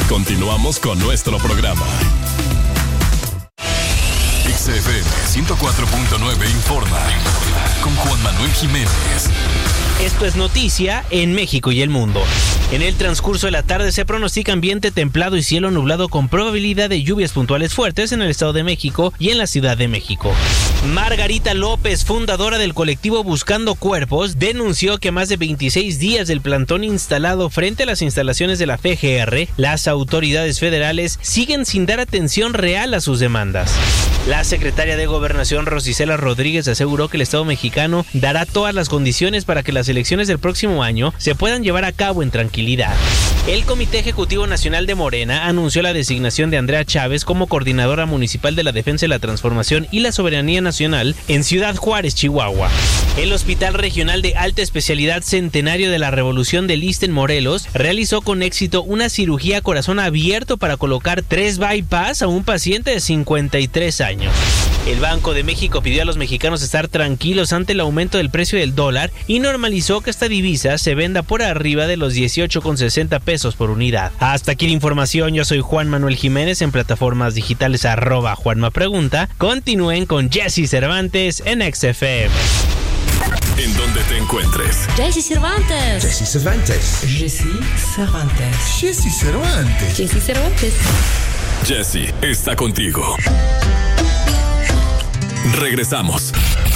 Continuamos con nuestro programa. XFM 104.9 informa con Juan Manuel Jiménez. Esto es noticia en México y el mundo. En el transcurso de la tarde se pronostica ambiente templado y cielo nublado con probabilidad de lluvias puntuales fuertes en el Estado de México y en la Ciudad de México. Margarita López, fundadora del colectivo Buscando Cuerpos, denunció que más de 26 días del plantón instalado frente a las instalaciones de la FGR, las autoridades federales siguen sin dar atención real a sus demandas. La secretaria de Gobernación, Rosicela Rodríguez, aseguró que el Estado mexicano dará todas las condiciones para que las elecciones del próximo año se puedan llevar a cabo en tranquilidad. El Comité Ejecutivo Nacional de Morena anunció la designación de Andrea Chávez como coordinadora municipal de la Defensa de la Transformación y la Soberanía Nacional en Ciudad Juárez, Chihuahua. El Hospital Regional de Alta Especialidad Centenario de la Revolución del ISSSTE en Morelos realizó con éxito una cirugía a corazón abierto para colocar 3 bypass a un paciente de 53 años. El Banco de México pidió a los mexicanos estar tranquilos ante el aumento del precio del dólar y normalizó que esta divisa se venda por arriba de los 18,60 pesos por unidad. Hasta aquí la información. Yo soy Juan Manuel Jiménez, en plataformas digitales @JuanmaPregunta. Continúen con Jesse Cervantes en XFM. En donde te encuentres. Jesse Cervantes. Jesse Cervantes. Jesse Cervantes. Jesse Cervantes. Jesse Cervantes. Jesse está contigo. Regresamos.